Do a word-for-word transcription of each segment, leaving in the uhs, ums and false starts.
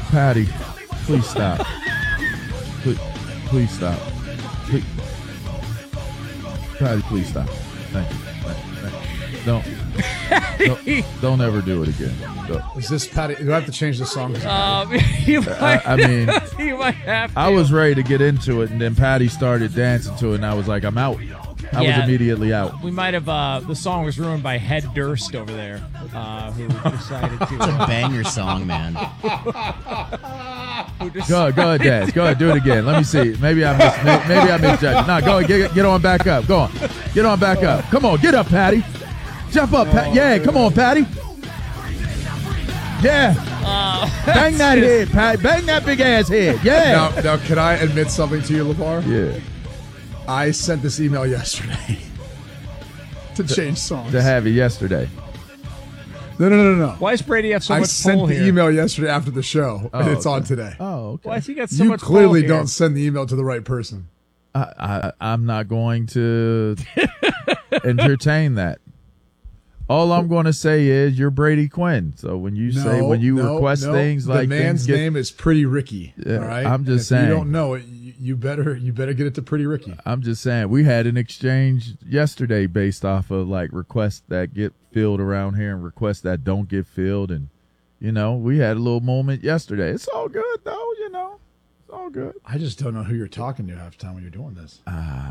Patty, please stop. Please, please stop. Please. Patty, please stop. Thank you. Thank you. Thank you. Don't, don't, don't ever do it again. Don't. Is this Patty? Do I have to change the song? Um, you might, I, I mean, you might have to. I was ready to get into it, and then Patty started dancing to it, and I was like, I'm out. I Yeah. was immediately out. We might have. Uh, the song was ruined by Head Durst over there, uh, who decided to. It's a banger song, man. who decided- Go, go ahead, Dad. Go ahead, do it again. Let me see. Maybe I mis- may- maybe I misjudged. No, go get get on back up. Go on, get on back up. Come on, get up, Patty. Jump up, Pat. Yeah, come on, Patty. Yeah, Uh, bang that head, Pat. Bang that big ass head. Yeah. Now, now, can I admit something to you, LeVar? Yeah. I sent this email yesterday to change songs. To have it yesterday. No, no, no, no, no. Why does Brady have so I much sent pull the here? email yesterday after the show, and Oh, it's on okay. today. Oh, okay. Why has he got so You much clearly pull here? don't send the email to the right person. I, I I'm not going to entertain that. All I'm going to say is you're Brady Quinn. So when you say No, when you no, request no. things like the man's things get, name is Pretty Ricky. Yeah, all right, I'm just And if saying. you don't know it, you, you better you better get it to Pretty Ricky. I'm just saying we had an exchange yesterday based off of like requests that get filled around here and requests that don't get filled, and you know we had a little moment yesterday. It's all good though, you know. It's all good. I just don't know who you're talking to half the time when you're doing this.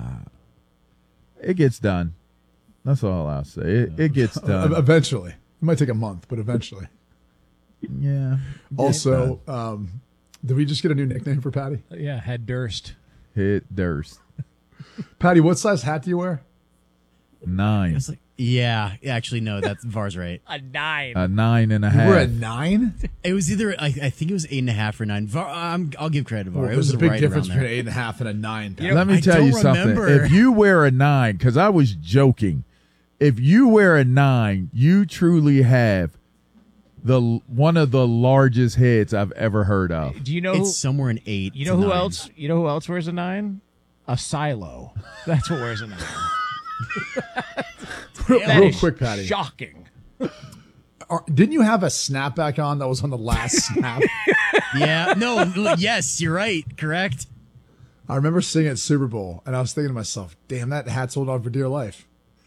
It gets done. That's all I'll say. It, it gets Uh, done. eventually, it might take a month, but eventually. Yeah. Also, um, did we just get a new nickname for Patty? Yeah, Head Durst. Hit Durst. Patty, what size hat do you wear? Nine. It's like, yeah, actually, no, that's Var's right. A nine. A nine and a You half. wear a nine? It was either I, I think it was eight and a half or nine. Var, I'm, I'll give credit to Var. Well, it there's was a big right difference around between there. an eight and a half and a nine. Patty. Let me I tell don't you something. remember. If you wear a nine, because I was joking, if you wear a nine, you truly have the one of the largest heads I've ever heard of. Do you know? Who, It's somewhere in eight. you to know who nine. else? You know who else wears a nine? A silo. That's what wears a nine. real That real is quick, Patty. Shocking. Are- didn't you have a snapback on that was on the last snap? Yeah, no, l- yes, you're right. Correct. I remember seeing it at Super Bowl, and I was thinking to myself, damn, that hat's holding on for dear life.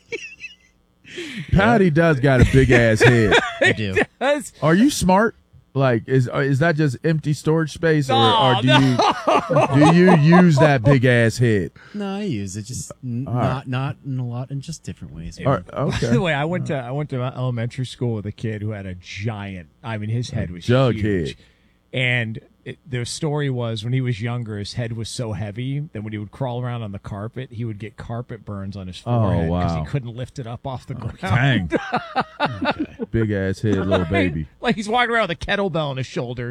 Patty does got a big ass head. I do. That's, Are you smart? Like, is uh, is that just empty storage space, or, No, or do you do you use that big ass head? No, I use it just n- All not not in a lot in just different ways. Or, by okay, the way, I went to I went to elementary school with a kid who had a giant. I mean, his head was jug huge. head. And it, the story was when he was younger, his head was so heavy that when he would crawl around on the carpet, he would get carpet burns on his forehead because wow. he couldn't lift it up off the ground. Dang, big ass head, little baby. Like he's walking around with a kettlebell on his shoulder.